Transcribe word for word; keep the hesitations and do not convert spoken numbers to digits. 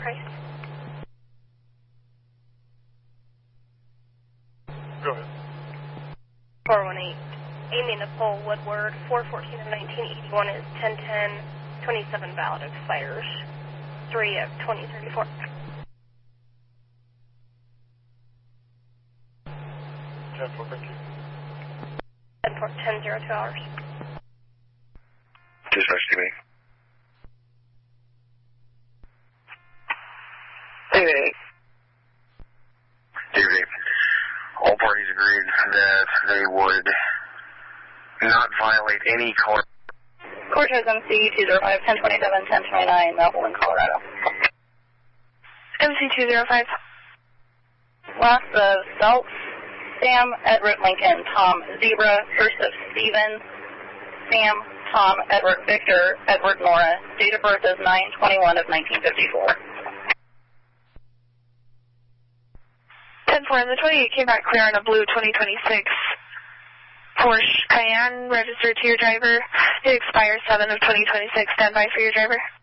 price. Go ahead. four one eight. Amy Nicole Woodward, four fourteen of nineteen eighty-one is ten ten, twenty-seven valid expires. three of twenty thirty-four. ten four, thank you. ten four, ten zero two hours. Dispatch to me. Hey, David, all parties agreed that they would not violate any color. Cortez M C two zero five, ten twenty-seven, ten twenty-nine, Melville, Colorado. M C two zero five. Last of Seltz, Sam, Edward Lincoln, Tom, Zebra, first of Stephen, Sam, Tom, Edward Victor, Edward Nora. Date of birth is nine twenty-one of nineteen fifty-four. ten four, and the twenty-eight came back clear on a blue twenty twenty-six Porsche Cayenne, registered to your driver. It expires seven of twenty twenty-six. Stand by for your driver.